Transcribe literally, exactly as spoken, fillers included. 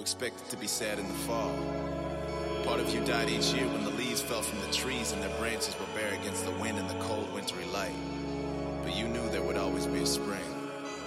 expected to be sad in the fall. Part of you died each year when the leaves fell from the trees and their branches were bare against the wind and the cold wintry light. But you knew there would always be a spring.